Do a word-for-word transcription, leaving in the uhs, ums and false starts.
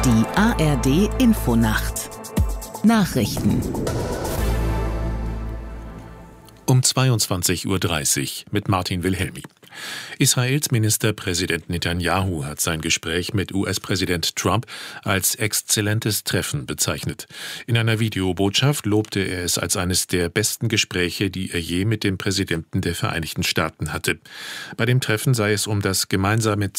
Die A R D Infonacht Nachrichten um zweiundzwanzig Uhr dreißig mit Martin Wilhelmi. Israels Ministerpräsident Netanyahu hat sein Gespräch mit U S-Präsident Trump als exzellentes Treffen bezeichnet. In einer Videobotschaft lobte er es als eines der besten Gespräche, die er je mit dem Präsidenten der Vereinigten Staaten hatte. Bei dem Treffen sei es um das gemeinsame